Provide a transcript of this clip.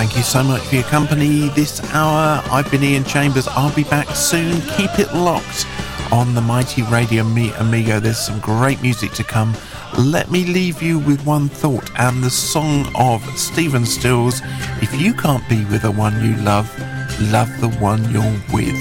Thank you so much for your company this hour. I've been Ian Chambers. I'll be back soon. Keep it locked on the mighty Radio Amigo. There's some great music to come. Let me leave you with one thought and the song of Stephen Stills. If you can't be with the one you love, love the one you're with.